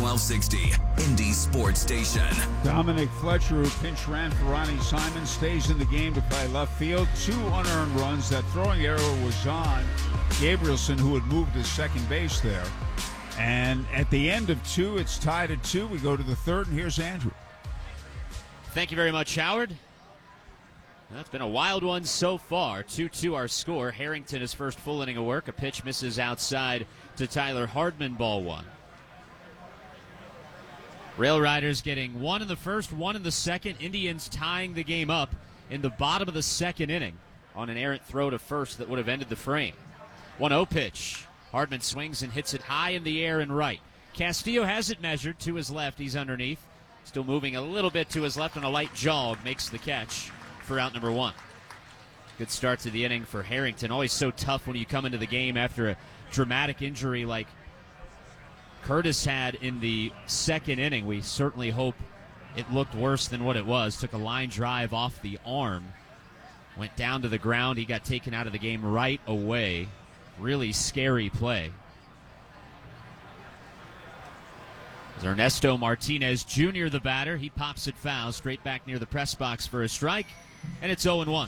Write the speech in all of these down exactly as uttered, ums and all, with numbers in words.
twelve sixty, Indy Sports Station. Dominic Fletcher, who pinch ran for Ronnie Simon, stays in the game to play left field. Two unearned runs. That throwing error was on Gabrielson, who had moved to second base there. And at the end of two, it's tied at two. We go to the third, and here's Andrew. Thank you very much, Howard. That's been a wild one so far. two two our score. Harrington, his first full inning of work. A pitch misses outside to Tyler Hardman, ball one. Rail Riders getting one in the first, one in the second. Indians tying the game up in the bottom of the second inning on an errant throw to first that would have ended the frame. one oh pitch. Hardman swings and hits it high in the air and right. Castillo has it measured to his left. He's underneath. Still moving a little bit to his left on a light jog. Makes the catch for out number one. Good start to the inning for Harrington. Always so tough when you come into the game after a dramatic injury like Curtis had in the second inning. We certainly hope it looked worse than what it was. Took a line drive off the arm. Went down to the ground. He got taken out of the game right away. Really scary play. As Ernesto Martinez Junior the batter. He pops it foul straight back near the press box for a strike. And it's oh one.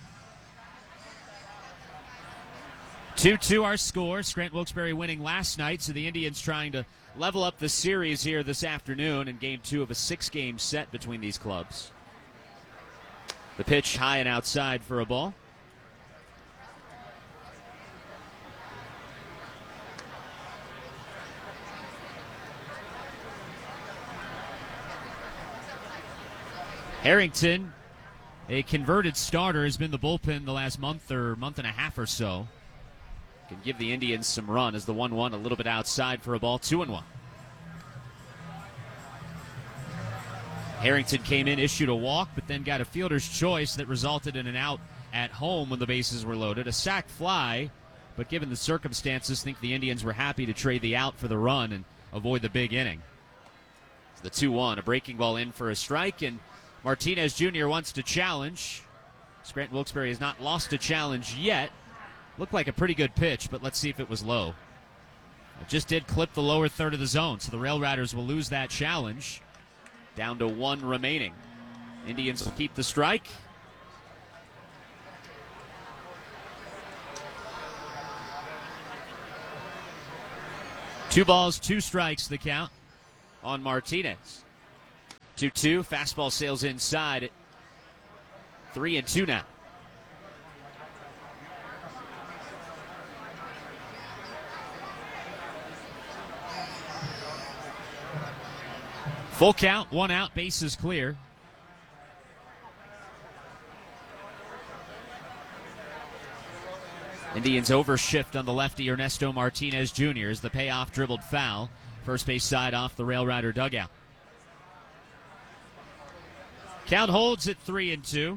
two two our score. Scranton Wilkes-Barre winning last night, so the Indians trying to level up the series here this afternoon in game two of a six-game set between these clubs. The pitch high and outside for a ball. Harrington, a converted starter, has been the bullpen the last month or month and a half or so. Can give the Indians some run as the one one a little bit outside for a ball, two and one. Harrington came in, issued a walk, but then got a fielder's choice that resulted in an out at home when the bases were loaded. A sac fly, but given the circumstances, I think the Indians were happy to trade the out for the run and avoid the big inning. It's the two one, a breaking ball in for a strike, and Martinez Junior wants to challenge. Scranton Wilkes-Barre has not lost a challenge yet. Looked like a pretty good pitch, but let's see if it was low. It just did clip the lower third of the zone, so the Rail Riders will lose that challenge. Down to one remaining. Indians will keep the strike. Two balls, two strikes, the count on Martinez. two two, fastball sails inside. Three and two now. Full count, one out, bases clear. Indians overshift on the lefty Ernesto Martinez Junior as the payoff dribbled foul. First base side off the Rail Rider dugout. Count holds at three and two.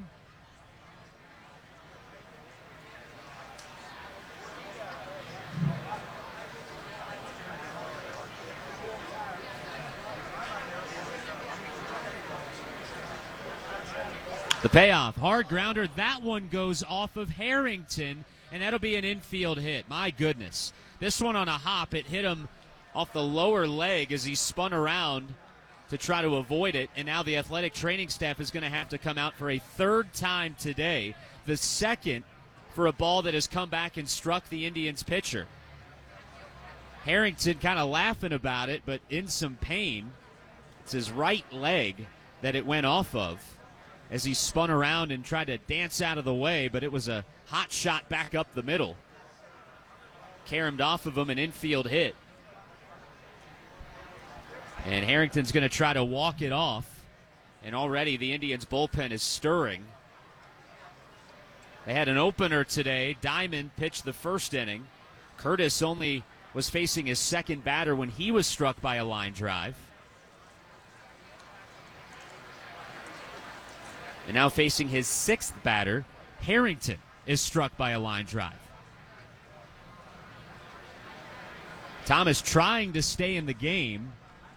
The payoff, hard grounder. That one goes off of Harrington, and that'll be an infield hit. My goodness. This one on a hop, it hit him off the lower leg as he spun around to try to avoid it, and now the athletic training staff is going to have to come out for a third time today, the second for a ball that has come back and struck the Indians pitcher. Harrington kind of laughing about it, but in some pain. It's his right leg that it went off of as he spun around and tried to dance out of the way, but it was a hot shot back up the middle. Caromed off of him, an infield hit. And Harrington's going to try to walk it off. And already the Indians' bullpen is stirring. They had an opener today. Diamond pitched the first inning. Curtis only was facing his second batter when he was struck by a line drive. And now facing his sixth batter, Harrington is struck by a line drive. Thomas trying to stay in the game.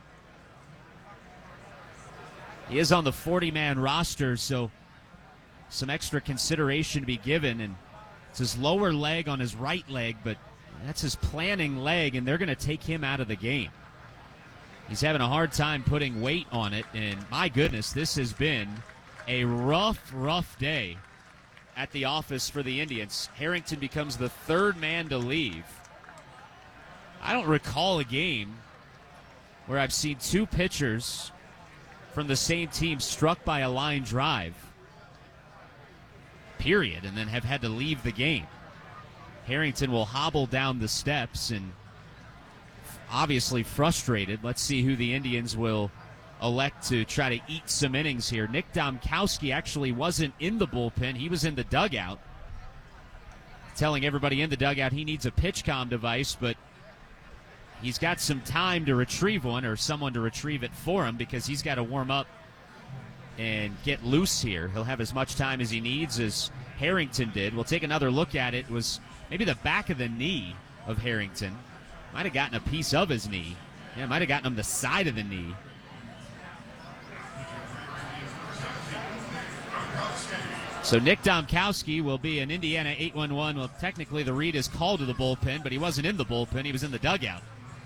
He is on the forty-man roster, so some extra consideration to be given. And it's his lower leg on his right leg, but that's his planning leg, and they're going to take him out of the game. He's having a hard time putting weight on it, and my goodness, this has been a rough, rough day at the office for the Indians. Harrington becomes the third man to leave. I don't recall a game where I've seen two pitchers from the same team struck by a line drive, period, and then have had to leave the game. Harrington will hobble down the steps and obviously frustrated. Let's see who the Indians will elect to try to eat some innings here. Nick Domkowski actually wasn't in the bullpen. He was in the dugout, telling everybody in the dugout he needs a pitch-comm device, but he's got some time to retrieve one, or someone to retrieve it for him, because he's got to warm up and get loose here. He'll have as much time as he needs as Harrington did. We'll take another look at it. It was maybe the back of the knee of Harrington. Might have gotten a piece of his knee. Yeah, might have gotten him the side of the knee. So Nick Domkowski will be an Indiana eight one one. Well, technically the read is called to the bullpen, but he wasn't in the bullpen. He was in the dugout.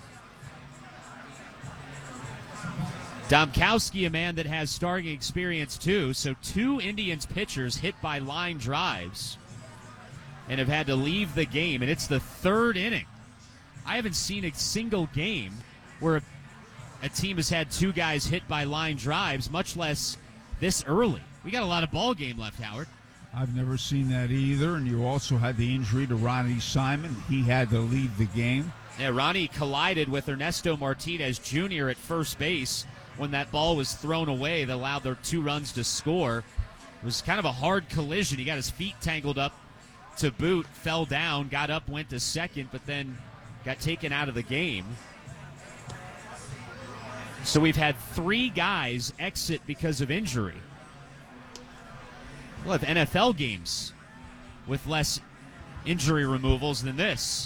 Domkowski, a man that has starting experience too. So two Indians pitchers hit by line drives and have had to leave the game, and it's the third inning. I haven't seen a single game where a, a team has had two guys hit by line drives, much less this early. We got a lot of ball game left, Howard. I've never seen that either, and you also had the injury to Ronnie Simon. He had to leave the game. Yeah, Ronnie collided with Ernesto Martinez Junior at first base when that ball was thrown away that allowed their two runs to score. It was kind of a hard collision. He got his feet tangled up to boot, fell down, got up, went to second, but then got taken out of the game. So we've had three guys exit because of injury. We'll have N F L games with less injury removals than this.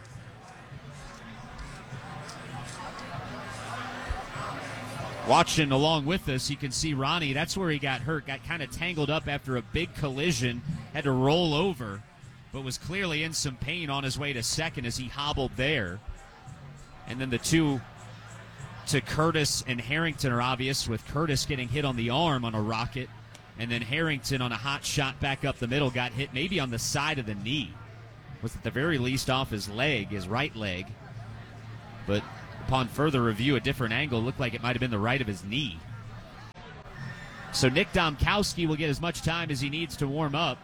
Watching along with us, you can see Ronnie. That's where he got hurt. Got kind of tangled up after a big collision. Had to roll over, but was clearly in some pain on his way to second as he hobbled there. And then the two to Curtis and Harrington are obvious, with Curtis getting hit on the arm on a rocket, and then Harrington on a hot shot back up the middle got hit maybe on the side of the knee. Was at the very least off his leg, his right leg. But upon further review, a different angle, looked like it might have been the right of his knee. So Nick Domkowski will get as much time as he needs to warm up.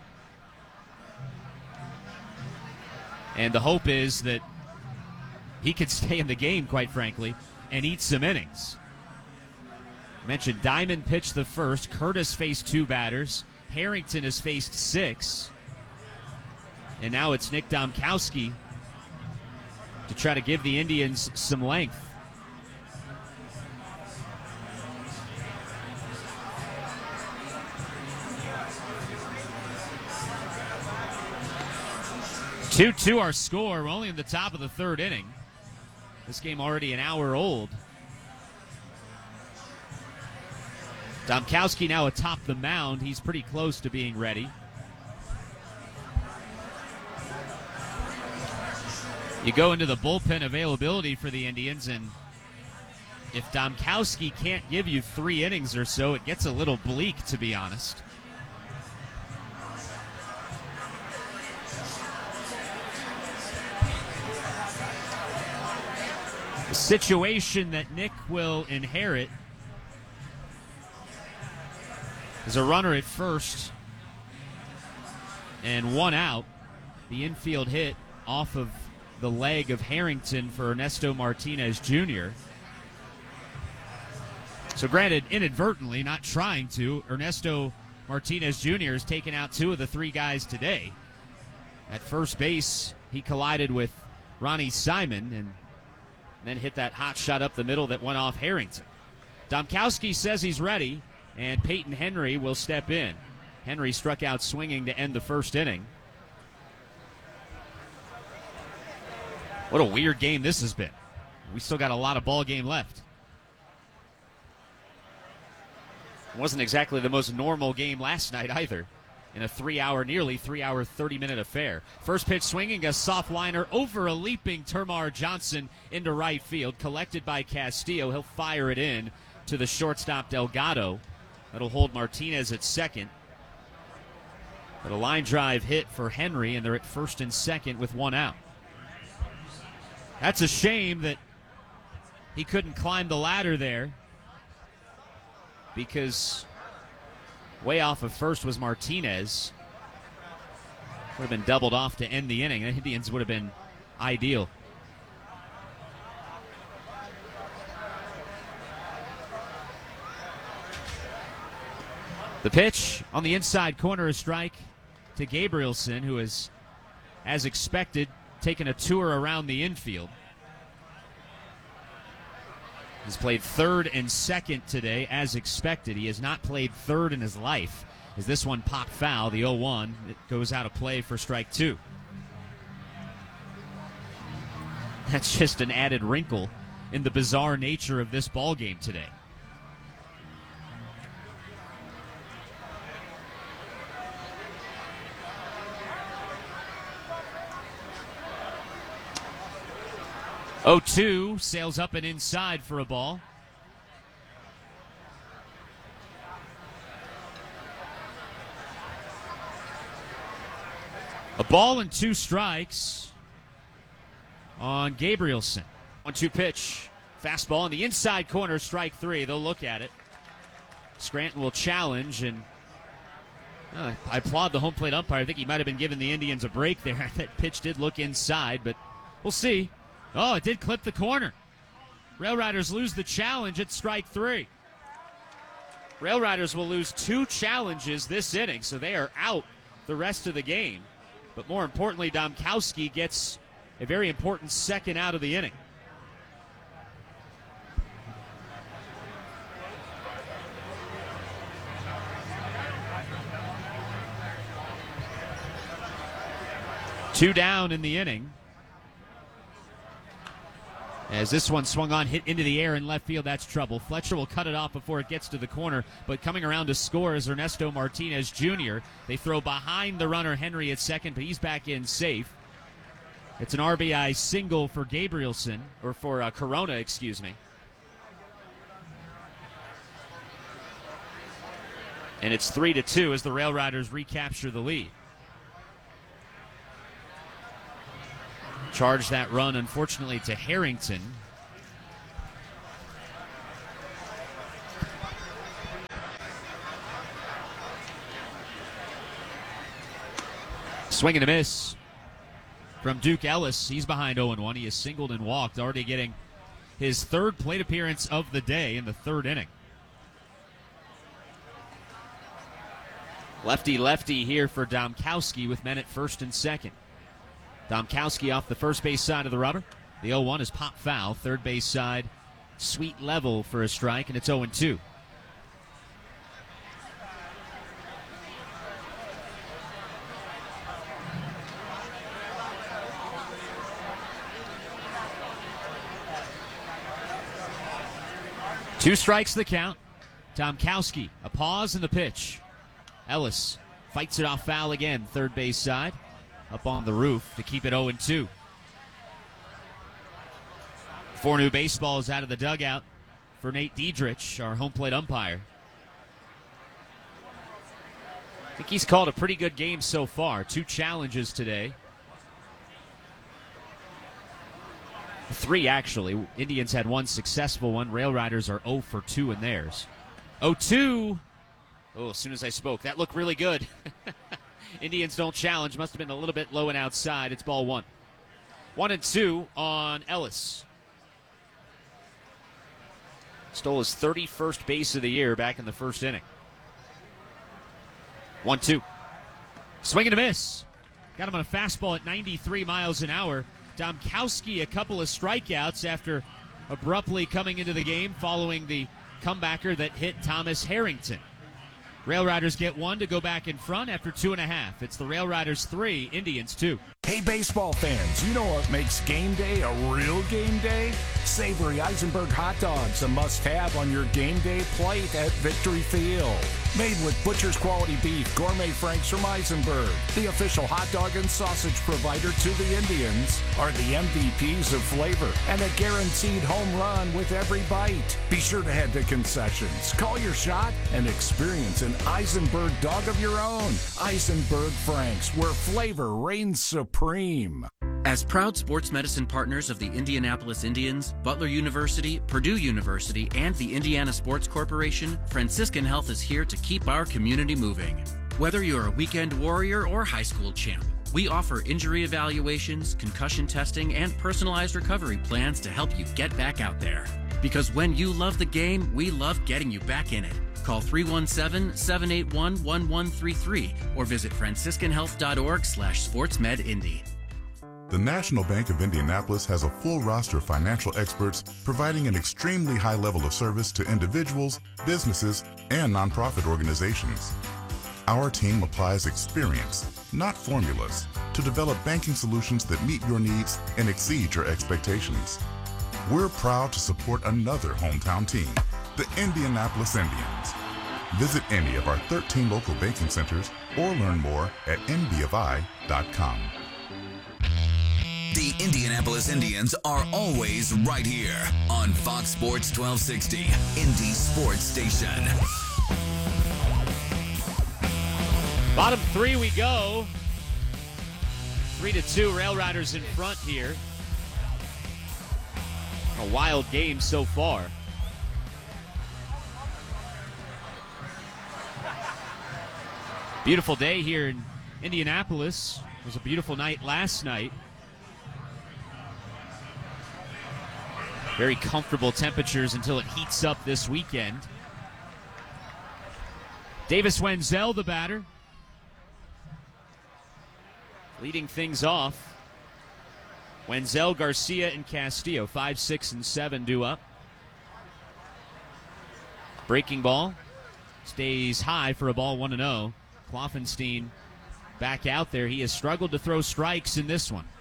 And the hope is that he could stay in the game, quite frankly, and eat some innings. I mentioned Diamond pitched the first. Curtis faced two batters. Harrington has faced six. And now it's Nick Domkowski to try to give the Indians some length. two two our score. We're only in the top of the third inning. This game already an hour old. Domkowski now atop the mound. He's pretty close to being ready. You go into the bullpen availability for the Indians, and if Domkowski can't give you three innings or so, it gets a little bleak, to be honest. The situation that Nick will inherit is a runner at first and one out. The infield hit off of the leg of Harrington for Ernesto Martinez Junior So granted, inadvertently, not trying to, Ernesto Martinez Junior has taken out two of the three guys today. At first base, he collided with Ronnie Simon and then hit that hot shot up the middle that went off Harrington. Domkowski says he's ready, and Peyton Henry will step in. Henry struck out swinging to end the first inning. What a weird game this has been. We still got a lot of ball game left. It wasn't exactly the most normal game last night either. in a three-hour, nearly three-hour, thirty-minute affair. First pitch swinging, a soft liner over a leaping Termarr Johnson into right field, collected by Castillo. He'll fire it in to the shortstop Delgado. That'll hold Martinez at second. But a line drive hit for Henry, and they're at first and second with one out. That's a shame that he couldn't climb the ladder there, because way off of first was Martinez. Would have been doubled off to end the inning. The Indians would have been ideal. The pitch on the inside corner, a strike to Gabrielson, who is, as expected, taking a tour around the infield. He's played third and second today, as expected. He has not played third in his life, as this one popped foul, the oh one. It goes out of play for strike two. That's just an added wrinkle in the bizarre nature of this ball game today. oh two sails up and inside for a ball. A ball and two strikes on Gabrielson. one two pitch. Fastball in the inside corner, strike three. They'll look at it. Scranton will challenge, and uh, I applaud the home plate umpire. I think he might have been giving the Indians a break there. That pitch did look inside, but we'll see. Oh, it did clip the corner. Rail Riders lose the challenge at strike three. Rail Riders will lose two challenges this inning, so they are out the rest of the game. But more importantly, Domkowski gets a very important second out of the inning. Two down in the inning. As this one swung on, hit into the air in left field, that's trouble. Fletcher will cut it off before it gets to the corner, but coming around to score is Ernesto Martinez Junior They throw behind the runner Henry at second, but he's back in safe. It's an R B I single for Gabrielson, or for uh, Corona, excuse me. And it's three to two as the Rail Riders recapture the lead. Charged that run, unfortunately, to Harrington. Swing and a miss from Duke Ellis. He's behind oh one. He has singled and walked, already getting his third plate appearance of the day in the third inning. Lefty-lefty here for Domkowski with men at first and second. Domkowski off the first base side of the rubber. The oh one is pop foul. Third base side, sweet level for a strike, and it's oh two. Two strikes the count. Domkowski, a pause in the pitch. Ellis fights it off foul again, third base side. Up on the roof to keep it oh two. Four new baseballs out of the dugout for Nate Diedrich, our home plate umpire. I think he's called a pretty good game so far. Two challenges today. Three, actually. Indians had one successful one. Rail Riders are oh for two in theirs. oh two. Oh, as soon as I spoke, that looked really good. Indians don't challenge. Must have been a little bit low and outside. It's ball one. One and two on Ellis. Stole his thirty-first base of the year back in the first inning. One two. Swing and a miss. Got him on a fastball at ninety-three miles an hour. Domkowski a couple of strikeouts after abruptly coming into the game following the comebacker that hit Thomas Harrington. Rail Riders get one to go back in front after two and a half. It's the Rail Riders three, Indians two. Hey, baseball fans, you know what makes game day a real game day? Savory Eisenberg hot dogs, a must-have on your game day plate at Victory Field. Made with butcher's quality beef, gourmet franks from Eisenberg, the official hot dog and sausage provider to the Indians, are the M V Ps of flavor and a guaranteed home run with every bite. Be sure to head to concessions, call your shot, and experience an Eisenberg dog of your own. Eisenberg Franks, where flavor reigns supreme. As proud sports medicine partners of the Indianapolis Indians, Butler University, Purdue University, and the Indiana Sports Corporation, Franciscan Health is here to keep our community moving. Whether you're a weekend warrior or high school champ, we offer injury evaluations, concussion testing, and personalized recovery plans to help you get back out there. Because when you love the game, we love getting you back in it. Call three one seven, seven eight one, one one three three or visit franciscan health dot org slash sportsmedindy. The National Bank of Indianapolis has a full roster of financial experts providing an extremely high level of service to individuals, businesses, and nonprofit organizations. Our team applies experience, not formulas, to develop banking solutions that meet your needs and exceed your expectations. We're proud to support another hometown team, the Indianapolis Indians. Visit any of our thirteen local banking centers or learn more at n b f i dot com. The Indianapolis Indians are always right here on Fox Sports twelve sixty, Indy Sports Station. Bottom three we go. Three to two, Rail Riders in front here. A wild game so far. Beautiful day here in Indianapolis. It was a beautiful night last night. Very comfortable temperatures until it heats up this weekend. Davis Wenzel, the batter, leading things off. Wenzel, Garcia, and Castillo, five, six, and seven due up. Breaking ball stays high for a ball one and oh. Kloffenstein back out there. He has struggled to throw strikes in this one.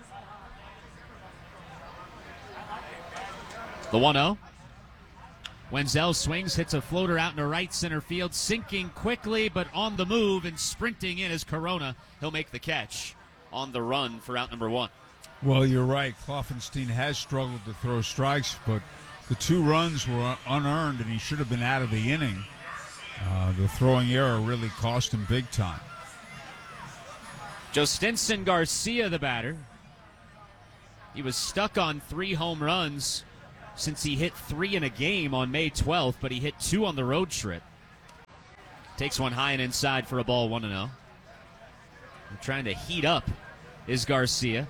The one oh. Wenzel swings, hits a floater out into right center field, sinking quickly, but on the move and sprinting in is Corona. He'll make the catch on the run for out number one. Well, you're right. Kloffenstein has struggled to throw strikes, but the two runs were unearned, and he should have been out of the inning. Uh, the throwing error really cost him big time. Jostinson Garcia, the batter. He was stuck on three home runs since he hit three in a game on May twelfth, but he hit two on the road trip. Takes one high and inside for a ball, one and oh. Trying to heat up is Garcia.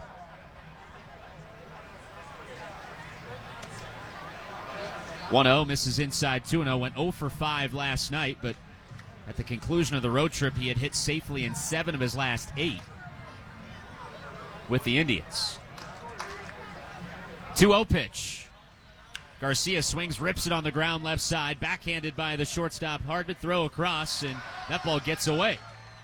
one oh, misses inside two and oh, went oh for five last night, but at the conclusion of the road trip, he had hit safely in seven of his last eight with the Indians. two oh pitch. Garcia swings, rips it on the ground left side, backhanded by the shortstop. Hard to throw across, and that ball gets away.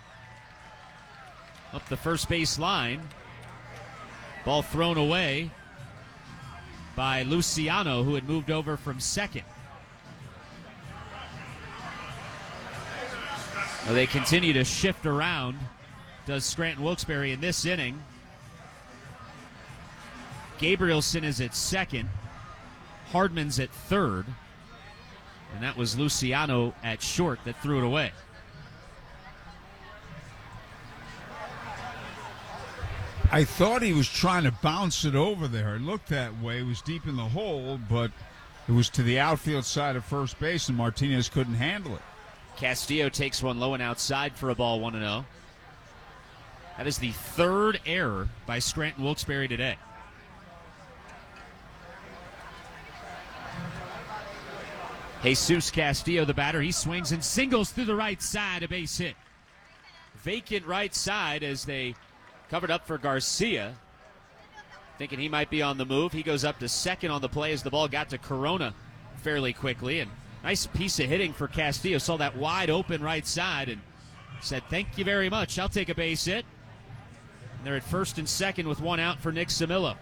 Up the first base line. Ball thrown away by Luciano, who had moved over from second. Well, they continue to shift around, does Scranton Wilkes-Barre in this inning. Gabrielson is at second. Hardman's at third. And that was Luciano at short that threw it away. I thought he was trying to bounce it over there. It looked that way. It was deep in the hole, but it was to the outfield side of first base, and Martinez couldn't handle it. Castillo takes one low and outside for a ball, one and oh. That is the third error by Scranton Wilkes-Barre today. Jesus Castillo, the batter, he swings and singles through the right side, a base hit. Vacant right side as they covered up for Garcia. Thinking he might be on the move. He goes up to second on the play as the ball got to Corona fairly quickly. And nice piece of hitting for Castillo. Saw that wide open right side and said, thank you very much. I'll take a base hit. They're at first and second with one out for Nick Samillo.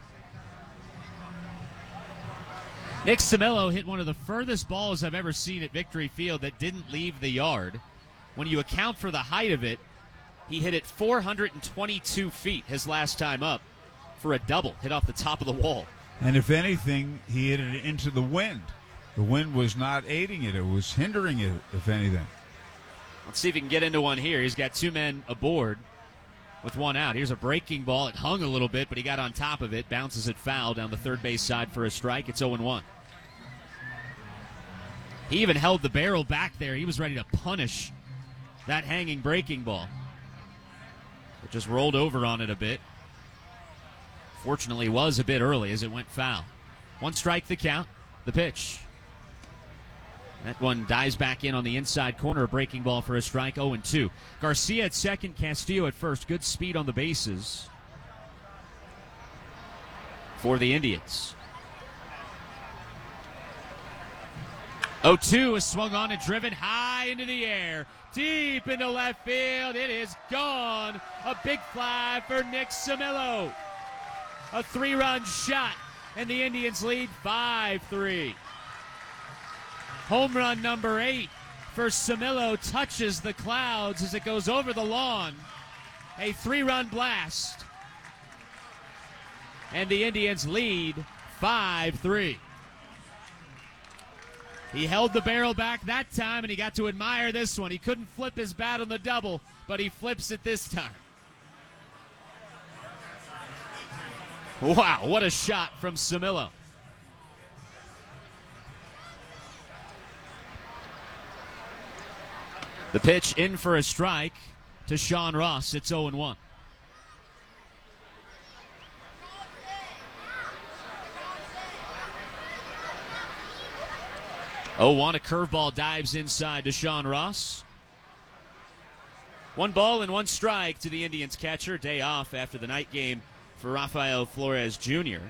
Nick Samillo hit one of the furthest balls I've ever seen at Victory Field that didn't leave the yard. When you account for the height of it, he hit it four hundred twenty-two feet his last time up for a double, hit off the top of the wall. And if anything, he hit it into the wind. The wind was not aiding it. It was hindering it, if anything. Let's see if he can get into one here. He's got two men aboard with one out. Here's a breaking ball. It hung a little bit, but he got on top of it. Bounces it foul down the third base side for a strike. It's oh and one. He even held the barrel back there. He was ready to punish that hanging breaking ball. It just rolled over on it a bit. Fortunately, was a bit early as it went foul. One strike the count. The pitch. That one dives back in on the inside corner. A breaking ball for a strike. oh and two. Garcia at second. Castillo at first. Good speed on the bases for the Indians. oh two is swung on and driven high into the air. Deep into left field. It is gone. A big fly for Nick Samillo. A three-run shot, and the Indians lead five three. Home run number eight for Samillo touches the clouds as it goes over the lawn. A three-run blast. And the Indians lead five three. He held the barrel back that time, and he got to admire this one. He couldn't flip his bat on the double, but he flips it this time. Wow, what a shot from Samillo. The pitch in for a strike to Sean Ross. It's oh and one. oh one, a curveball dives inside to Sean Ross. One ball and one strike to the Indians catcher. Day off after the night game for Rafael Flores Junior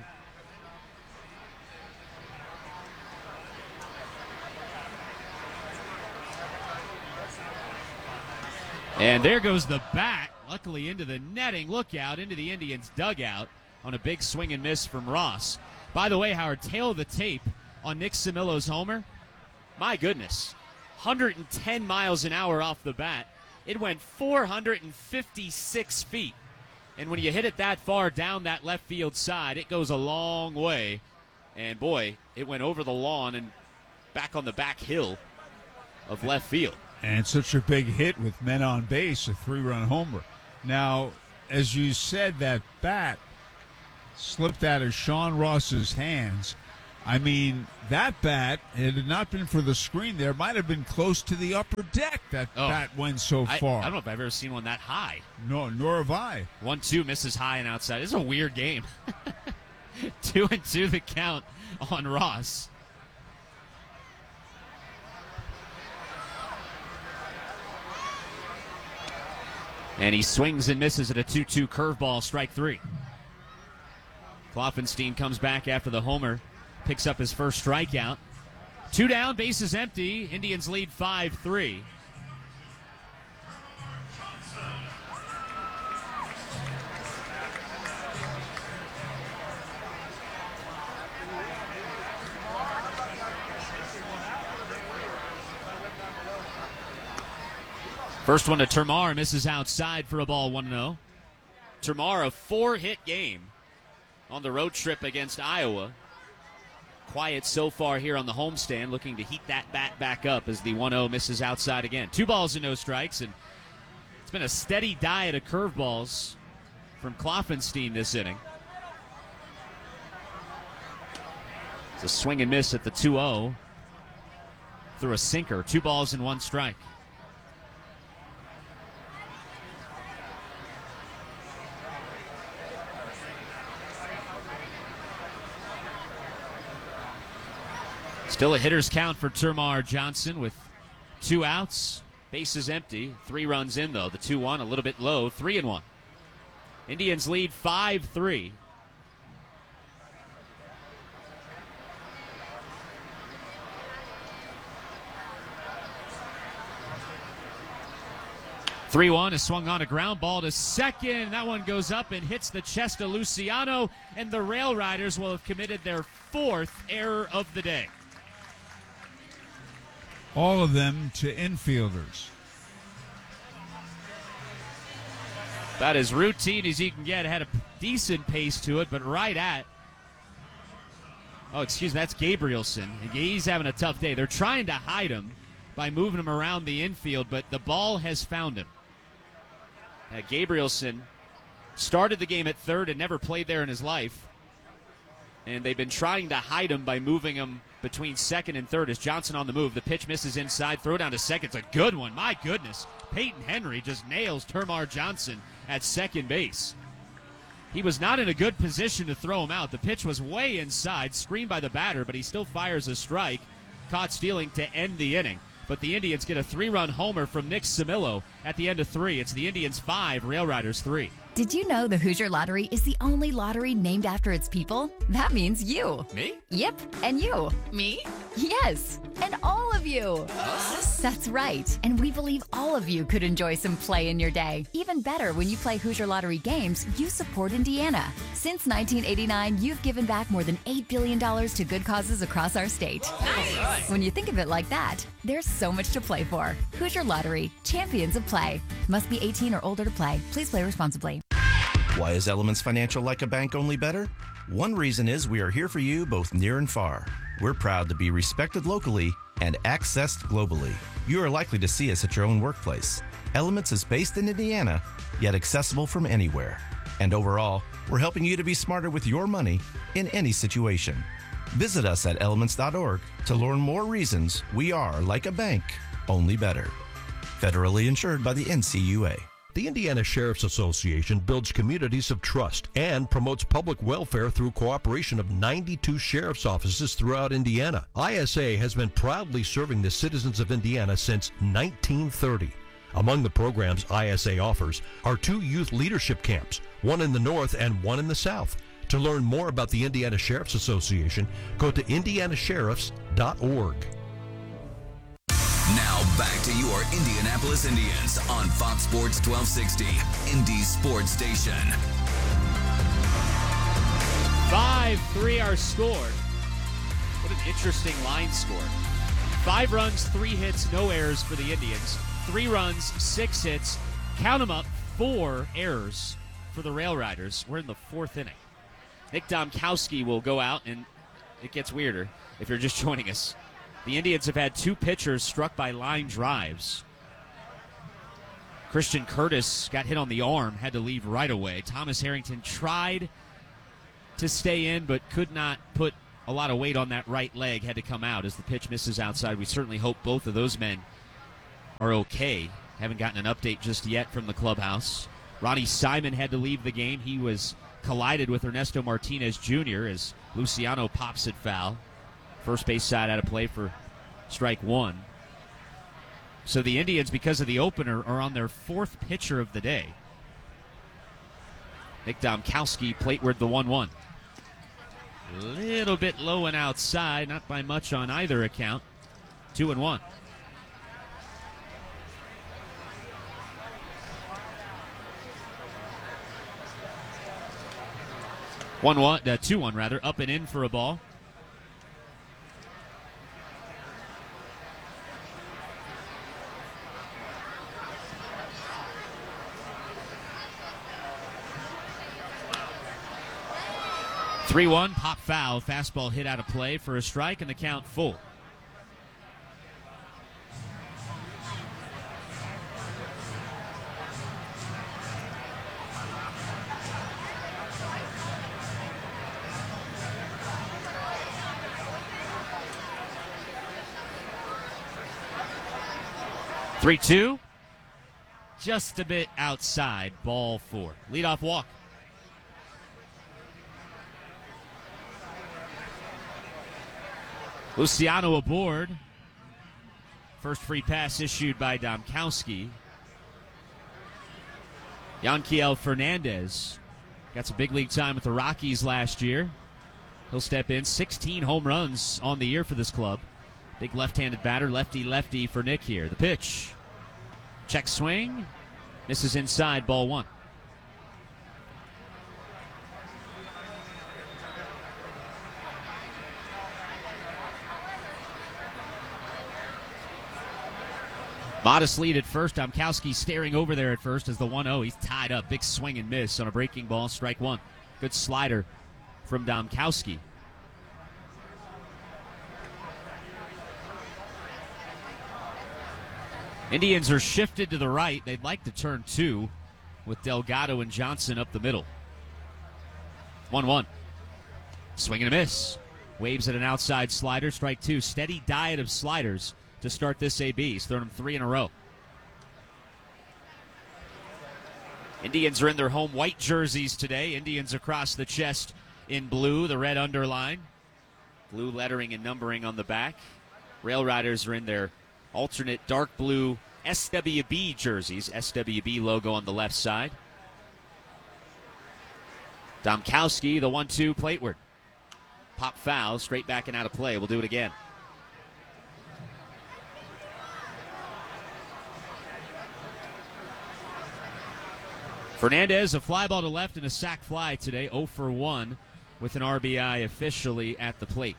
And there goes the bat, luckily into the netting. Look out into the Indians' dugout on a big swing and miss from Ross. By the way, Howard, tail of the tape on Nick Samillo's homer. My goodness, one hundred ten miles an hour off the bat. It went four hundred fifty-six feet. And when you hit it that far down that left field side, it goes a long way. And boy, it went over the lawn and back on the back hill of left field. And such a big hit with men on base, a three-run homer. Now, as you said, that bat slipped out of Sean Ross's hands. I mean, that bat, had it not been for the screen there, might have been close to the upper deck. That oh, bat went so I, far. I don't know if I've ever seen one that high. No, nor have I. One, two, misses high and outside. It's a weird game. two and two the count on Ross. And he swings and misses at a two two curveball, strike three. Kloffenstein comes back after the homer, picks up his first strikeout. Two down, bases empty. Indians lead five three. First one to Termar, misses outside for a ball, one oh. Termar, a four-hit game on the road trip against Iowa. Quiet so far here on the homestand, looking to heat that bat back up as the one oh misses outside again. Two balls and no strikes, and it's been a steady diet of curveballs from Kloffenstein this inning. It's a swing and miss at the two oh through a sinker. Two balls and one strike. Still a hitter's count for Termar Johnson with two outs, bases empty. Three runs in, though. The two one a little bit low, three and one. Indians lead five three. three one is swung on a ground ball to second. That one goes up and hits the chest of Luciano, and the Rail Riders will have committed their fourth error of the day. All of them to infielders. About as routine as you can get. Had a decent pace to it, but right at. Oh, excuse me, that's Gabrielson. He's having a tough day. They're trying to hide him by moving him around the infield, but the ball has found him. Uh, Gabrielson started the game at third and never played there in his life. And they've been trying to hide him by moving him between second and third as Johnson on the move. The pitch misses inside. Throw down to second. It's a good one. My goodness. Peyton Henry just nails Termar Johnson at second base. He was not in a good position to throw him out. The pitch was way inside, screened by the batter, but he still fires a strike. Caught stealing to end the inning. But the Indians get a three-run homer from Nick Samillo at the end of three. It's the Indians five, Rail Riders three. Did you know the Hoosier Lottery is the only lottery named after its people? That means you. Me? Yep, and you. Me? Yes, and all of you. Us? That's right, and we believe all of you could enjoy some play in your day. Even better, when you play Hoosier Lottery games, you support Indiana. Since nineteen eighty-nine, you've given back more than eight billion dollars to good causes across our state. Nice. When you think of it like that, there's so much to play for. Hoosier Lottery, champions of play. Must be eighteen or older to play. Please play responsibly. Why is Elements Financial like a bank, only better? One reason is we are here for you both near and far. We're proud to be respected locally and accessed globally. You are likely to see us at your own workplace. Elements is based in Indiana, yet accessible from anywhere. And overall, we're helping you to be smarter with your money in any situation. Visit us at elements dot org to learn more reasons we are like a bank, only better. Federally insured by the N C U A. The Indiana Sheriff's Association builds communities of trust and promotes public welfare through cooperation of ninety-two sheriff's offices throughout Indiana. I S A has been proudly serving the citizens of Indiana since nineteen thirty. Among the programs I S A offers are two youth leadership camps, one in the north and one in the south. To learn more about the Indiana Sheriff's Association, go to indiana sheriffs dot org. Now back to your Indianapolis Indians on Fox Sports twelve sixty, Indy Sports Station. five three our score. What an interesting line score. Five runs, three hits, no errors for the Indians. Three runs, six hits. Count them up, four errors for the Rail Riders. We're in the fourth inning. Nick Domkowski will go out, and it gets weirder if you're just joining us. The Indians have had two pitchers struck by line drives. Christian Curtis got hit on the arm, had to leave right away. Thomas Harrington tried to stay in, but could not put a lot of weight on that right leg, had to come out as the pitch misses outside. We certainly hope both of those men are okay. Haven't gotten an update just yet from the clubhouse. Ronnie Simon had to leave the game. He was collided with Ernesto Martinez Junior as Luciano pops it foul. First base side out of play for strike one. So the Indians, because of the opener, are on their fourth pitcher of the day. Nick Domkowski, plateward the one one. A little bit low and outside, not by much on either account. Two and one. One one, uh, two one rather, up and in for a ball. three one, pop foul, fastball hit out of play for a strike, and the count full. three two, just a bit outside, ball four. Leadoff walk. Luciano aboard. First free pass issued by Domkowski. Yanquiel Fernandez got some big league time with the Rockies last year. He'll step in. sixteen home runs on the year for this club. Big left-handed batter, lefty-lefty for Nick here. The pitch. Check swing. Misses inside, ball one. Modest lead at first. Domkowski staring over there at first as the one oh. He's tied up. Big swing and miss on a breaking ball. Strike one. Good slider from Domkowski. Indians are shifted to the right. They'd like to turn two with Delgado and Johnson up the middle. one one. Swing and a miss. Waves at an outside slider. Strike two. Steady diet of sliders to start this A B. He's thrown them three in a row. Indians are in their home white jerseys today. Indians across the chest in blue, the red underline. Blue lettering and numbering on the back. Rail Riders are in their alternate dark blue S W B jerseys. S W B logo on the left side. Domkowski, the one two plateward. Pop foul, straight back and out of play. We'll do it again. Fernandez, a fly ball to left and a sac fly today, oh for one with an R B I officially at the plate.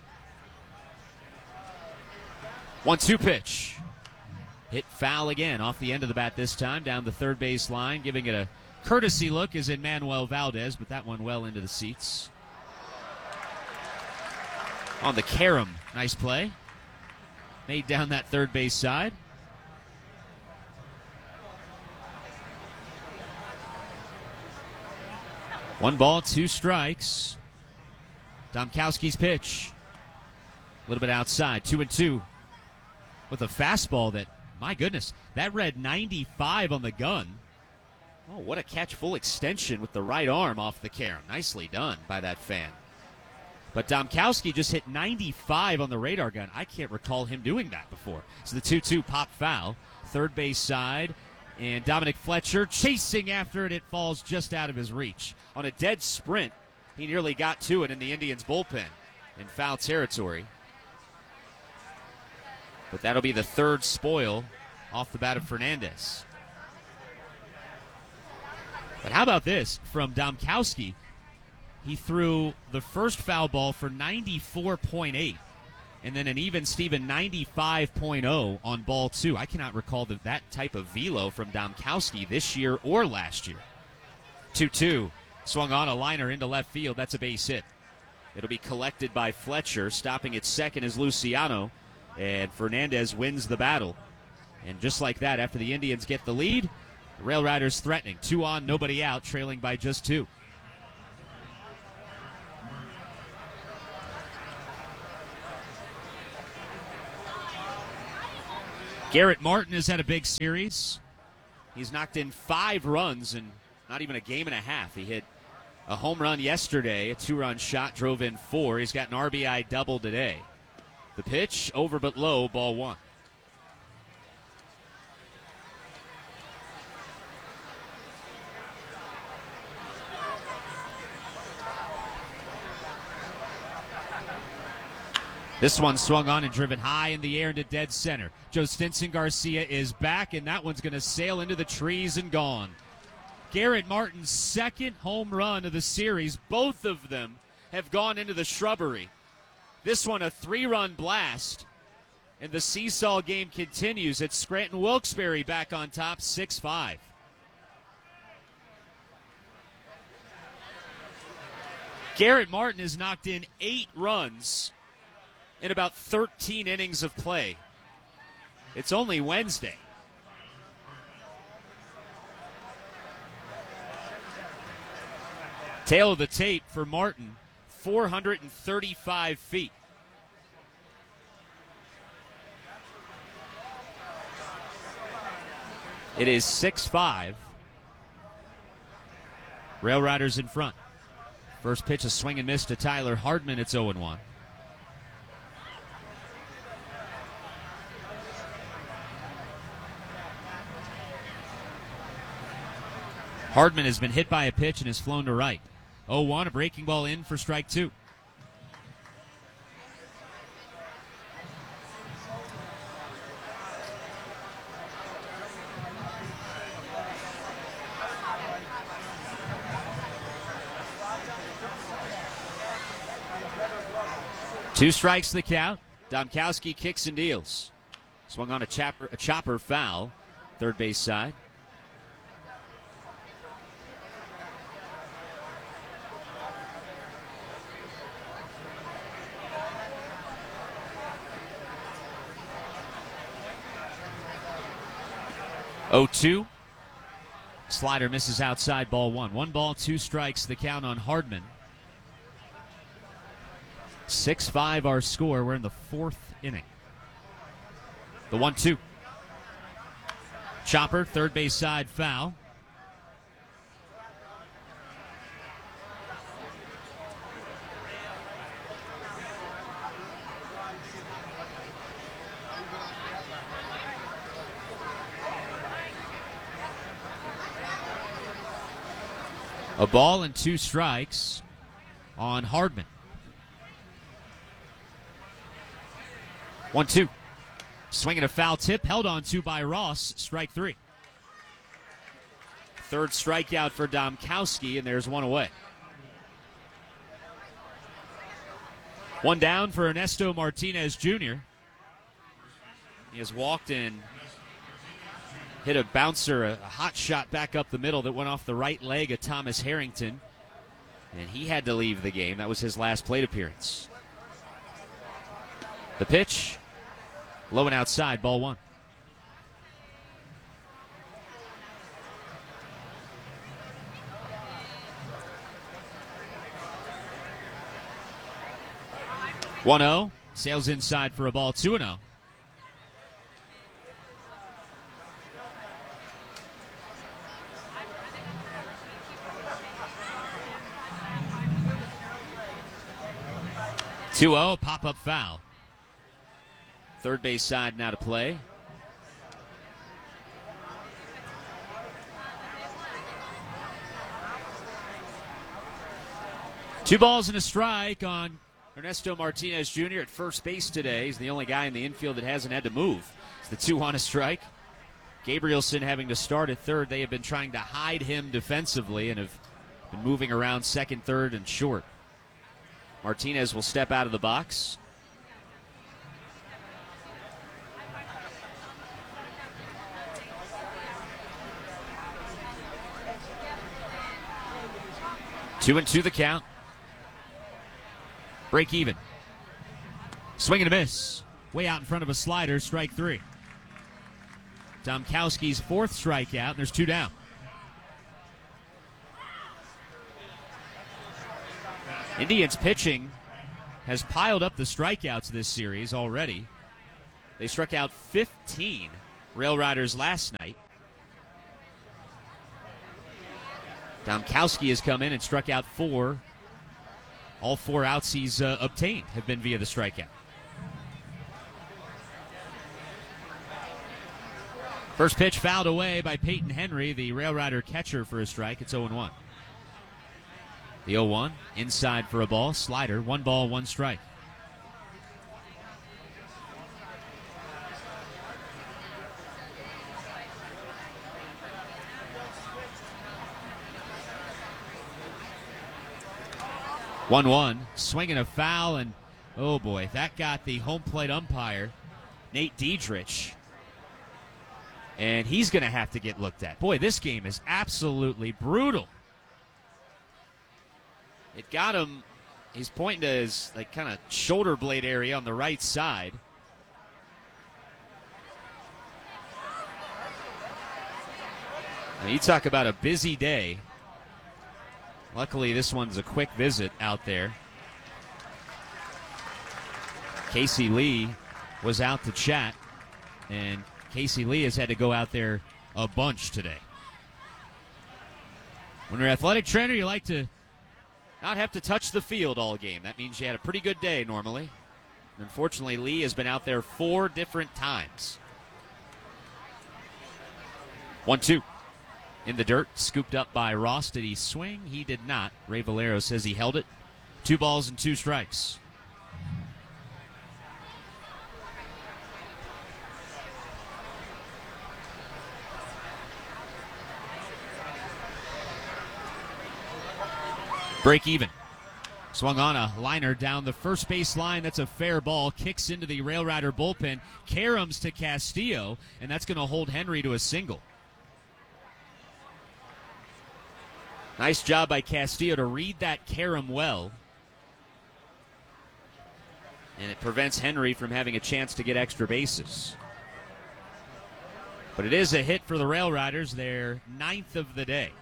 one two pitch. Hit foul again off the end of the bat this time, down the third base line. Giving it a courtesy look is in Manuel Valdez, but that one well into the seats. On the carom, nice play. Made down that third base side. One ball, two strikes. Domkowski's pitch. A little bit outside, two and two. With a fastball that, my goodness, that read ninety-five on the gun. Oh, what a catch, full extension with the right arm off the carom. Nicely done by that fan. But Domkowski just hit ninety-five on the radar gun. I can't recall him doing that before. So the two two pop foul, third base side. And Dominic Fletcher chasing after it. It falls just out of his reach. On a dead sprint, he nearly got to it in the Indians' bullpen in foul territory. But that'll be the third spoil off the bat of Fernandez. But how about this from Domkowski? He threw the first foul ball for ninety-four point eight. And then an even Steven ninety-five point oh on ball two. I cannot recall that, that type of velo from Domkowski this year or last year. two two. Swung on a liner into left field. That's a base hit. It'll be collected by Fletcher. Stopping at second is Luciano. And Fernandez wins the battle. And just like that, after the Indians get the lead, the Rail Riders threatening. Two on, nobody out, trailing by just two. Garrett Martin has had a big series. He's knocked in five runs in not even a game and a half. He hit a home run yesterday, a two-run shot, drove in four. He's got an R B I double today. The pitch, over but low, ball one. This one swung on and driven high in the air into dead center. Joe Stinson Garcia is back, and that one's going to sail into the trees and gone. Garrett Martin's second home run of the series. Both of them have gone into the shrubbery. This one a three-run blast, and the seesaw game continues. It's Scranton Wilkes-Barre back on top, six five. Garrett Martin has knocked in eight runs in about thirteen innings of play. It's only Wednesday. Tail of the tape for Martin, four hundred thirty-five feet. It is six five. Rail Riders in front. First pitch, a swing and miss to Tyler Hardman. It's oh and one. Hardman has been hit by a pitch and has flown to right. oh one, a breaking ball in for strike two. Two strikes the count. Domkowski kicks and deals. Swung on a chopper, a chopper foul, third base side. oh two. Slider misses outside, ball one. One ball, two strikes, the count on Hardman. six five our score. We're in the fourth inning. The one two. Chopper, third base side, foul. A ball and two strikes on Hardman. one two. Swinging a foul tip, held on to by Ross, strike three. Third strikeout for Domkowski, and there's one away. One down for Ernesto Martinez Junior He has walked in, hit a bouncer, a hot shot back up the middle that went off the right leg of Thomas Harrington, and he had to leave the game. That was his last plate appearance. The pitch, low and outside, ball one. one oh, sails inside for a ball, two and oh. two oh, pop-up foul. Third base side now to play. Two balls and a strike on Ernesto Martinez Junior at first base today. He's the only guy in the infield that hasn't had to move. It's the two on a strike. Gabrielson having to start at third. They have been trying to hide him defensively and have been moving around second, third, and short. Martinez will step out of the box. Two and two the count. Break even. Swing and a miss. Way out in front of a slider, strike three. Domkowski's fourth strikeout, and there's two down. Indians pitching has piled up the strikeouts this series already. They struck out fifteen Rail Riders last night. Domkowski has come in and struck out four. All four outs he's uh, obtained have been via the strikeout. First pitch fouled away by Peyton Henry, the Rail Rider catcher, for a strike. It's oh and one. The oh one, inside for a ball, slider, one ball, one strike. one one, swinging a foul, and oh boy, that got the home plate umpire, Nate Diedrich, and he's going to have to get looked at. Boy, this game is absolutely brutal. It got him, he's pointing to his like kind of shoulder blade area on the right side. Now you talk about a busy day. Luckily, this one's a quick visit out there. Casey Lee was out to chat, and Casey Lee has had to go out there a bunch today. When you're an athletic trainer, you like to not have to touch the field all game. That means you had a pretty good day normally. Unfortunately, Lee has been out there four different times. one two. In the dirt, scooped up by Ross. Did he swing? He did not. Ray Valero says he held it. Two balls and two strikes. Break even. Swung on a liner down the first base line. That's a fair ball. Kicks into the Rail Rider bullpen. Caroms to Castillo, and that's going to hold Henry to a single. Nice job by Castillo to read that Karam well. And it prevents Henry from having a chance to get extra bases. But it is a hit for the Rail Riders, their ninth of the day.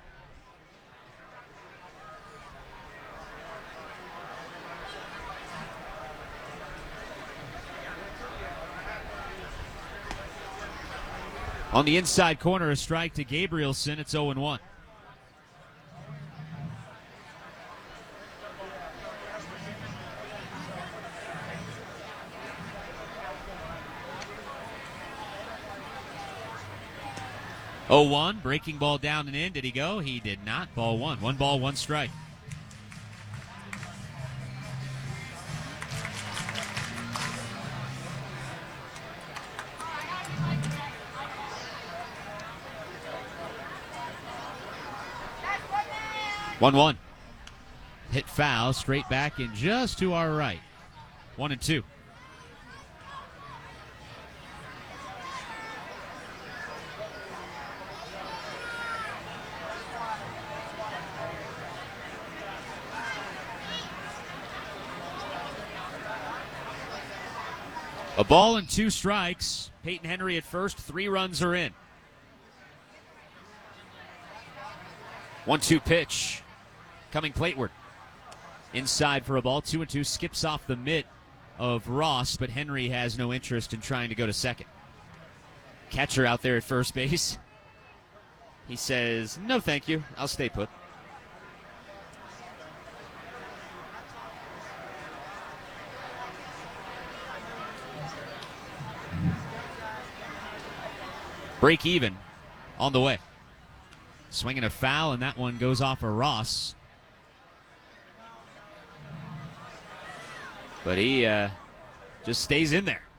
On the inside corner, a strike to Gabrielson. It's oh and one. oh one, breaking ball down and in. Did he go? He did not. Ball one. One ball, one strike. one one. Hit foul, straight back and just to our right. One and two. A ball and two strikes. Peyton Henry at first. Three runs are in. one two pitch. Coming plateward. Inside for a ball. Two and two. Skips off the mitt of Ross, but Henry has no interest in trying to go to second. Catcher out there at first base. He says, no thank you. I'll stay put. Break even on the way. Swinging a foul, and that one goes off of Ross. But he uh, just stays in there.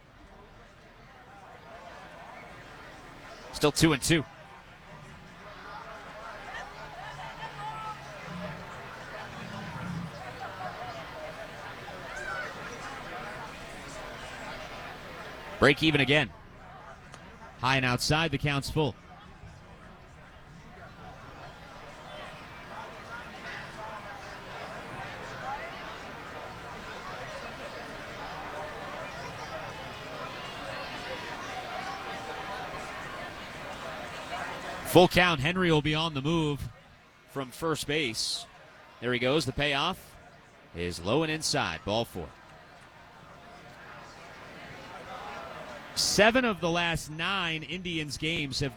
Still two and two. Break even again. High and outside, the count's full. Full count. Henry will be on the move from first base. There he goes. The payoff is low and inside. Ball four. Seven of the last nine Indians games have